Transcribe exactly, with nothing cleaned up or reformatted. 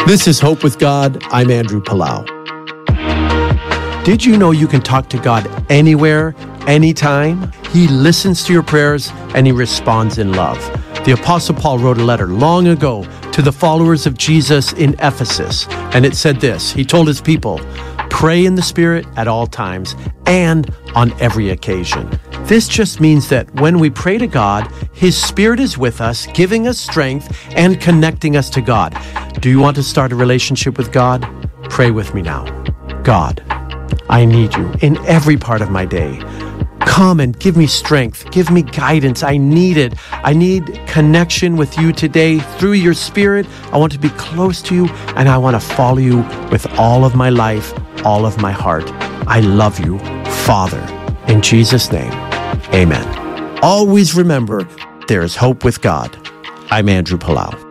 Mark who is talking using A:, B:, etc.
A: This is Hope with God. I'm Andrew Palau. Did you know you can talk to God anywhere, anytime? He listens to your prayers and he responds in love. The Apostle Paul wrote a letter long ago to the followers of Jesus in Ephesus, and it said this. He told his people, pray in the Spirit at all times and on every occasion. This just means that when we pray to God, His Spirit is with us, giving us strength and connecting us to God. Do you want to start a relationship with God? Pray with me now. God, I need you in every part of my day. Come and give me strength. Give me guidance. I need it. I need connection with you today through your Spirit. I want to be close to you, and I want to follow you with all of my life, all of my heart. I love you, Father. In Jesus' name, amen. Always remember, there is hope with God. I'm Andrew Palau.